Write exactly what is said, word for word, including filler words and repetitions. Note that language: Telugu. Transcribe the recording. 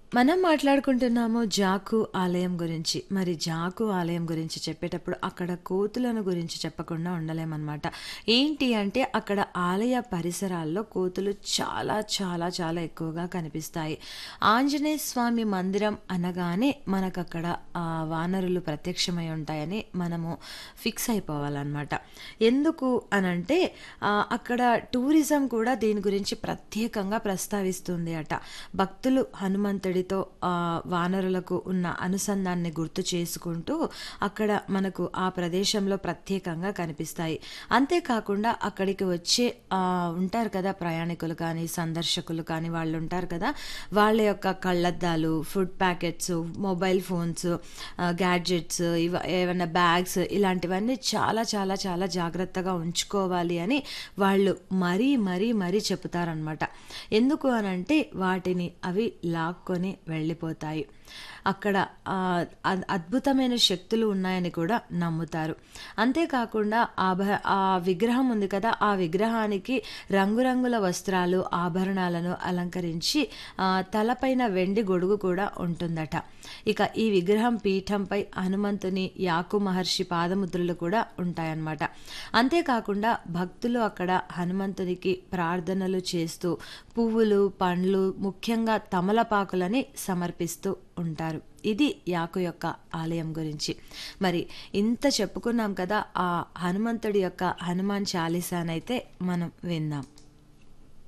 మనం మాట్లాడుకుంటున్నాము జాకు ఆలయం గురించి. మరి జాకు ఆలయం గురించి చెప్పేటప్పుడు అక్కడ కోతులను గురించి చెప్పకుండా ఉండలేమనమాట. ఏంటి అంటే అక్కడ ఆలయ పరిసరాల్లో కోతులు చాలా చాలా చాలా ఎక్కువగా కనిపిస్తాయి. ఆంజనేయ స్వామి మందిరం అనగానే మనకక్కడ ఆహ్, వానరులు ప్రత్యక్షమై ఉంటాయని మనము ఫిక్స్ అయిపోవాలనమాట. ఎందుకు అనంటే ఆహ్, అక్కడ టూరిజం కూడా దీని గురించి ప్రత్యేకంగా ప్రస్తావిస్తుంది అట. భక్తులు హనుమంతుడితో ఆ, వానరులకు ఉన్న అనుసంధాన్ని గుర్తు చేసుకుంటూ అక్కడ మనకు ఆ ప్రదేశంలో ప్రత్యేకంగా కనిపిస్తాయి. అంతేకాకుండా అక్కడికి వచ్చే ఆ, ఉంటారు కదా ప్రయాణికులు కానీ సందర్శకులు కానీ వాళ్ళు ఉంటారు కదా, వాళ్ళ యొక్క కళ్ళద్దాలు, food packets, mobile phones, gadgets, ఇవ ఏమైనా బ్యాగ్స్ ఇలాంటివన్నీ చాలా చాలా చాలా జాగ్రత్తగా ఉంచుకోవాలి అని వాళ్ళు మరీ మరీ మరీ చెప్తారనమాట. ఎందుకు అనంటే వాటిని అవి లాక్కొని వెళ్ళిపోతాయి. అక్కడ ఆ, అద్- అద్భుతమైన శక్తులు ఉన్నాయని కూడా నమ్ముతారు. అంతేకాకుండా ఆభ ఆ విగ్రహం ఉంది కదా, ఆ విగ్రహానికి రంగురంగుల వస్త్రాలు, ఆభరణాలను అలంకరించి ఆ, తలపైన వెండి గొడుగు కూడా ఉంటుందట. ఇక ఈ విగ్రహం పీఠంపై హనుమంతుని, యాకు మహర్షి పాదముద్రలు కూడా ఉంటాయన్నమాట. అంతేకాకుండా భక్తులు అక్కడ హనుమంతునికి ప్రార్థనలు చేస్తూ పువ్వులు, పండ్లు, ముఖ్యంగా తమలపాకులని సమర్పిస్తూ ఉంటారు. ఇది యాకు యొక్క ఆలయం గురించి. మరి ఇంత చెప్పుకున్నాం కదా, ఆ హనుమంతుడి యొక్క హనుమాన్ చాలీసానైతే మనం విందాం.